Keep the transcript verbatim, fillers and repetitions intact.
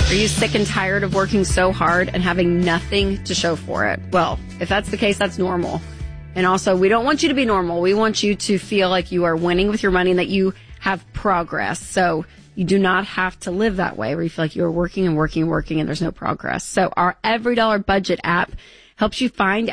Are you sick and tired of working so hard and having nothing to show for it? Well, if that's the case, that's normal. And also, we don't want you to be normal. We want you to feel like you are winning with your money and that you have progress. So you do not have to live that way where you feel like you're working and working and working and there's no progress. So our Every Dollar Budget app helps you find